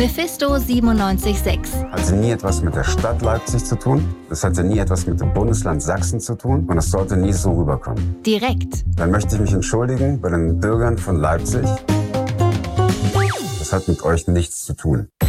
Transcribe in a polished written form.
Mephisto 97.6. Hatte nie etwas mit der Stadt Leipzig zu tun. Das hatte nie etwas mit dem Bundesland Sachsen zu tun. Und es sollte nie so rüberkommen. Direkt. Dann möchte ich mich entschuldigen bei den Bürgern von Leipzig. Das hat mit euch nichts zu tun.